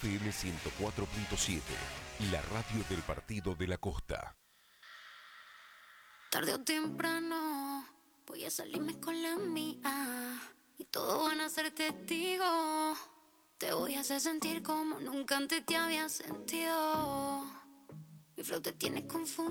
FM 104.7, la radio del Partido de la Costa. Tarde o temprano voy a salirme con la mía y todos van a ser testigos. Te voy a hacer sentir como nunca antes te había sentido. Mi flow te tiene confundido.